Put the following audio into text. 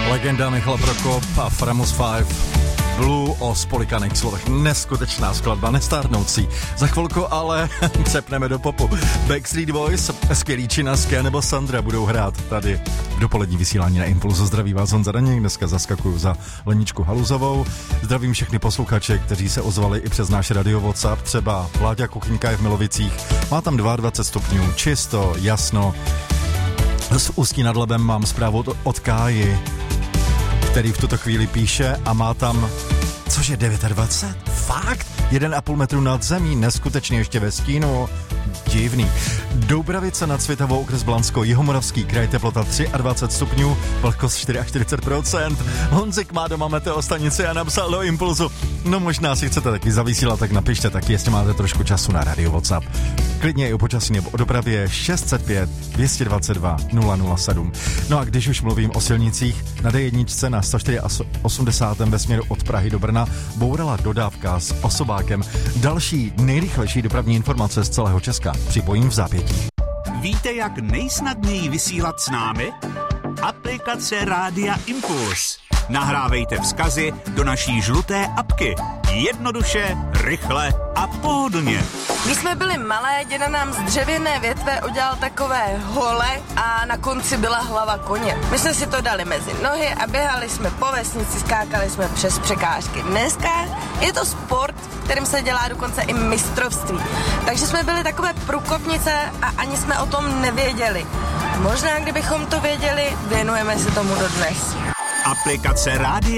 Legenda Michal Prokop a Framus 5. Blue o spolikaných slovech. Neskutečná skladba, nestárnoucí. Za chvilku ale přepneme do popu. Backstreet Boys, skvělý Činaské nebo Sandra budou hrát tady v dopolední vysílání na Impulzu. Zdraví vás Honza Daněk, dneska zaskakuju za Leničku Haluzovou. Zdravím všechny posluchače, kteří se ozvali i přes náš radio WhatsApp. Třeba Vláďa Kuchyňka je v Milovicích. Má tam 22 stupňů, čisto, jasno. Z Ústí nad Labem mám zprávu od Káji, který v tuto chvíli píše a má tam, cože 29? Fakt? 1,5 metru nad zemí, neskutečně ještě ve stínu. Divný. Doubravice nad Svitavou, okres Blansko, Jihomoravský kraj, teplota 23 stupňů, vlhkost 44%. Honzik má doma meteostanici a napsal do Impulzu. No možná si chcete taky zavysílat, tak napište taky, jestli máte trošku času na radio WhatsApp. Klidně i o počasí nebo o dopravě 605 222 007. No a když už mluvím o silnicích, na D1 na 184 ve směru od Prahy do Brna bourala dodávka s osobákem. Další nejrychlejší dopravní informace z celého Česka připojím v zápětí. Víte, jak nejsnadněji vysílat s námi? Aplikace Rádia Impuls. Nahrávejte vzkazy do naší žluté apky. Jednoduše, rychle a pohodlně. Když jsme byli malé, děda nám z dřevěné větve udělal takové hole a na konci byla hlava koně. My jsme si to dali mezi nohy a běhali jsme po vesnici, skákali jsme přes překážky. Dneska je to sport, kterým se dělá dokonce i mistrovství. Takže jsme byli takové průkopnice a ani jsme o tom nevěděli. Možná, kdybychom to věděli, věnujeme se tomu dodnes. Aplikace Rádia